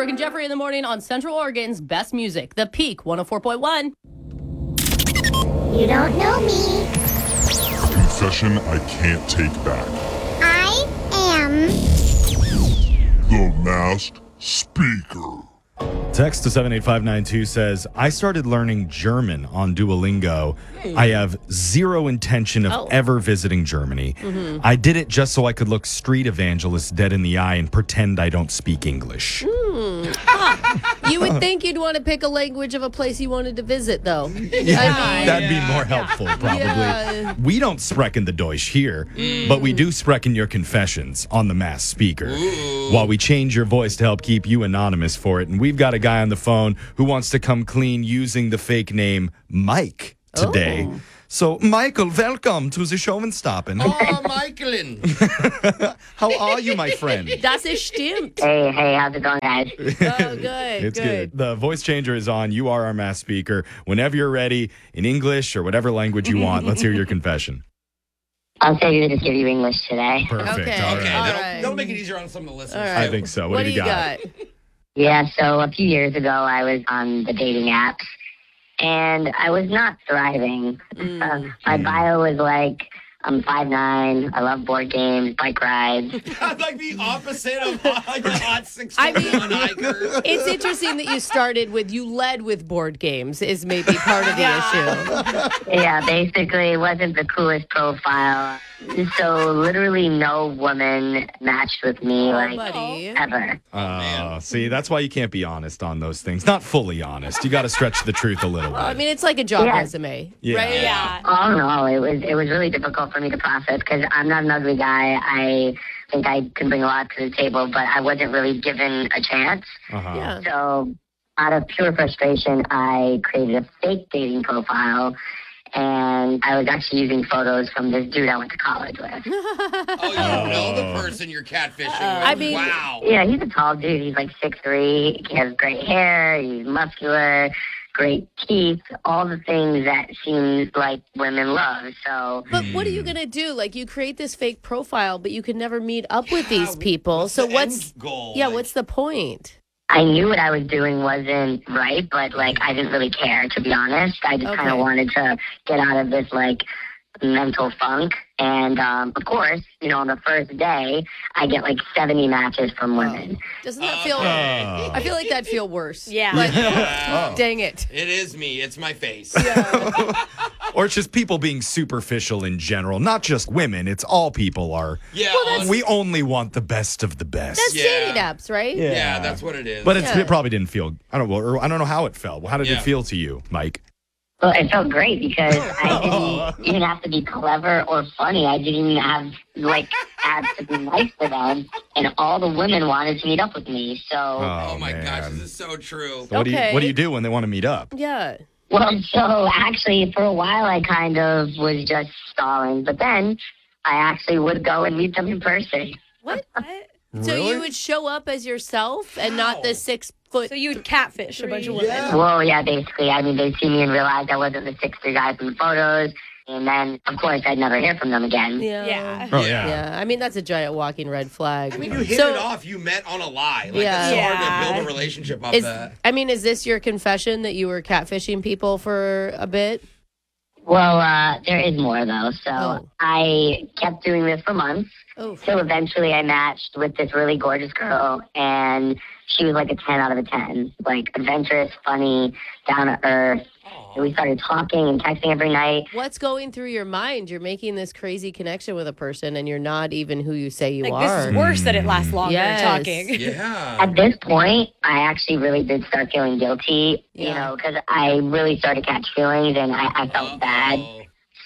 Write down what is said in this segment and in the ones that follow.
Brooke and Jeffrey in the morning on Central Oregon's best music, The Peak 104.1. You don't know me. Confession I can't take back. I am The Masked Speaker. Text to 78592 says, I started learning German on Duolingo. I have zero intention of ever visiting Germany. I did it just so I could look street evangelists dead in the eye and pretend I don't speak English. You would think you'd want to pick a language of a place you wanted to visit, though. That'd be more helpful, probably. Yeah. We don't sprechen the Deutsch here, but we do sprechen your confessions on the Masked Speaker. While we change your voice to help keep you anonymous for it, and we've got a guy on the phone who wants to come clean using the fake name Mike today. So, Michael, welcome to the Showmanstoppen. Oh, Michaelin. How are you, my friend? Das ist stimmt. Hey, how's it going, guys? Oh, good. It's good. The voice changer is on. You are our Masked Speaker. Whenever you're ready, in English or whatever language you want, let's hear your confession. I'll say to just give you English today. Perfect. Okay. All Okay, right. that'll make it easier on some of the listeners. All right. I think so. What do you got? Yeah, so a few years ago, I was on the dating apps, and I was not thriving. My bio was like, I'm 5'9", I love board games, bike rides. That's like the opposite of like a hot 6'1" I mean- hiker. It's interesting that you led with board games is maybe part of the issue. Yeah, basically, it wasn't the coolest profile. So literally no woman matched with me, Buddy. ever. See, that's why you can't be honest on those things. Not fully honest. You got to stretch the truth a little bit. I mean, it's like a job Yeah. resume, Yeah. right? Yeah. Oh, no, it was really difficult for me to process because I'm not an ugly guy. I think I can bring a lot to the table, but I wasn't really given a chance. Yeah. So out of pure frustration, I created a fake dating profile, and I was actually using photos from this dude I went to college with. Oh, you know the person you're catfishing with. I mean- wow. Yeah, he's a tall dude. He's like 6'3". He has great hair. He's muscular, great teeth, all the things that seem like women love. So But what are you going to do? Like, you create this fake profile, but you can never meet up with Yeah, these people. what's So the what's end goal? Yeah, Like- what's the point? I knew what I was doing wasn't right, but like I didn't really care, to be honest. I just kind Okay. of wanted to get out of this like mental funk. And of course, on the first day, I get like 70 matches from women. Doesn't that feel... Oh. I feel like that'd feel worse. Yeah. Like, Yeah. dang it. It is me. It's my face. Or it's just people being superficial in general. Not just women. It's all people are. Yeah. We only want the best of the best. That's Yeah. dating apps, right? yeah, that's what it is. But Yeah. it probably didn't feel. I don't know how it felt. How did Yeah. it feel to you, Mike? Well, it felt great because I didn't even have to be clever or funny. I didn't even have to be nice to them. And all the women wanted to meet up with me. So, oh my man. gosh, this is so true. So what Okay. do you do when they want to meet up? Yeah. so actually for a while I kind of was just stalling. But then I actually would go and meet them in person. What? So you would show up as yourself and not the 6 foot... So you'd catfish a bunch of women. Well, yeah, basically. I mean, they see me and realize I wasn't the 6'3" guy from the photos. And then, of course, I'd never hear from them again. Yeah. Oh Yeah, I mean, that's a giant walking red flag. I mean, you hit it off. You met on a lie. Like, Yeah. it's so hard Yeah. to build a relationship off Is, that. I mean, is this your confession that you were catfishing people for a bit? Well, there is more, though. So Oh. I kept doing this for months. Oh, So eventually I matched with this really gorgeous girl, and she was like a 10 out of a 10. Like, adventurous, funny, down to earth. And we started talking and texting every night. what's going through your mind? You're making this crazy connection with a person, and you're not even who you say you Like, are. this is worse that it lasts longer Yes. talking. Yeah. At this point, I actually really did start feeling guilty, Yeah. because I really started to catch feelings, and I felt bad. Uh-oh.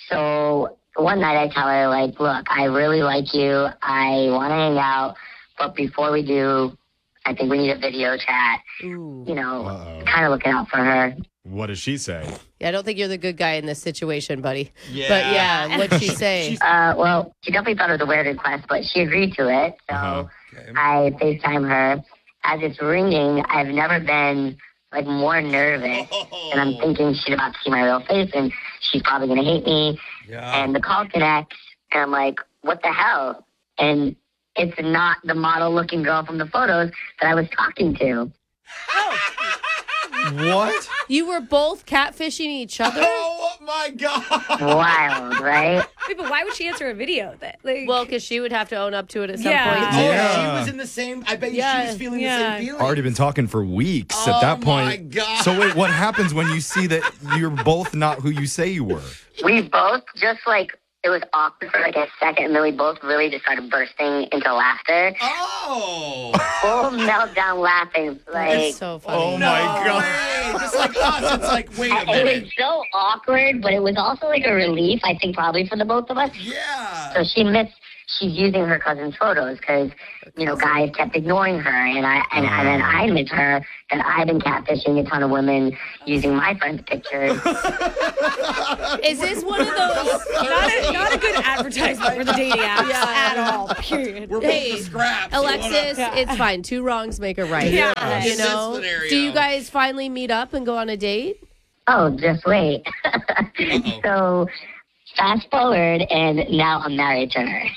So one night I tell her, like, look, I really like you. I want to hang out. But before we do, I think we need a video chat, Ooh. kind of looking out for her. What does she say? Yeah, I don't think you're the good guy in this situation, buddy. Yeah. But yeah, what'd she say? Well, she definitely thought it was a weird request, but she agreed to it. So Okay. I FaceTime her. As it's ringing, I've never been like more nervous. And I'm thinking she's about to see my real face and she's probably going to hate me. Yeah. And the call connects and I'm like, what the hell? And it's not the model looking girl from the photos that I was talking to. What? You were both catfishing each other? Oh my God. Wild, right? Wait, but why would she answer a video? Well, because she would have to own up to it at some Yeah. point, Oh, too. Yeah. she was in the same. I bet you Yeah. she was feeling Yeah. the same feeling. Already been talking for weeks at Oh that point. my God. So wait, what happens when you see that you're both not who you say you were? We both just it was awkward for a second, and then we both really just started bursting into laughter. Oh. Full meltdown laughing. It's so funny. Oh No my God. way. Just like us. It's like, wait a It minute. was so awkward, but it was also a relief, I think, probably for the both of us. Yeah. So she's using her cousin's photos because, guys kept ignoring her. And then I admit to her that I've been catfishing a ton of women using my friend's pictures. Is this one of those? not a good advertisement for the dating apps Yeah. at all. Period. We're Hey, both the scraps. You Alexis, Yeah. it's fine. 2 wrongs make a right. Yeah. You In know? this scenario. Do you guys finally meet up and go on a date? Oh, just wait. So fast forward, and now I'm married to her.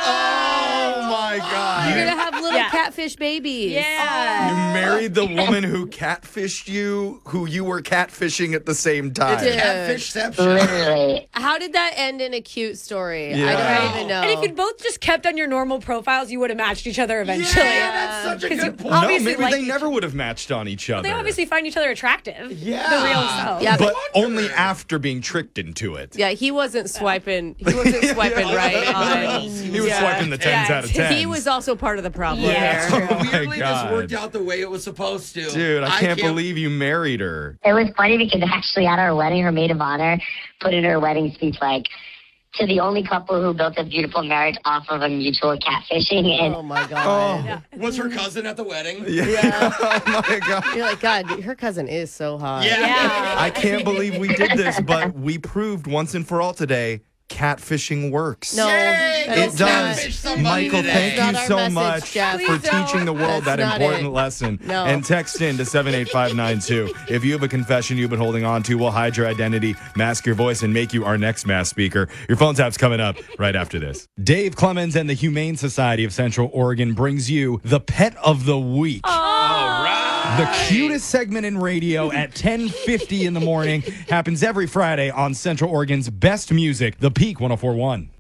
Oh my God. You're going to have little Yeah. catfish babies. Yeah. You married the woman who catfished you, who you were catfishing at the same time. Dude. Catfishception. Literally. How did that end in a cute story? Yeah. I don't even know. And if you'd both just kept on your normal profiles, you would have matched each other eventually. Yeah, that's such a 'Cause you good point. No, obviously maybe like they each- never would have matched on each other. They obviously find each other attractive. Yeah. The real self. Yeah, but only after being tricked into it. yeah, he wasn't swiping. He wasn't swiping right on. He was swiping the 10s out of 10s. He was also part of the problem Yeah. here. Oh my Weirdly, this God. worked out the way it was supposed to. Dude, I can't believe you married her. It was funny because actually at our wedding, her maid of honor put in her wedding speech to the only couple who built a beautiful marriage off of a mutual catfishing. And Oh my god. Was her cousin at the wedding? Yeah. Oh my God. You're like, God, her cousin is so hot. Yeah. I can't believe we did this, but we proved once and for all today catfishing works. No, Yay! that It is does. Catfish somebody Michael, today. thank That's you not our so message, much Jeff. for Please don't. teaching the world That's that not important it. lesson. No. And text in to 78592. If you have a confession you've been holding on to, we'll hide your identity, mask your voice, and make you our next mass speaker. Your phone tap's coming up right after this. Dave Clemens and the Humane Society of Central Oregon brings you the Pet of the Week. All right. The cutest segment in radio at 10:50 in the morning happens every Friday on Central Oregon's best music, The Peak 104.1.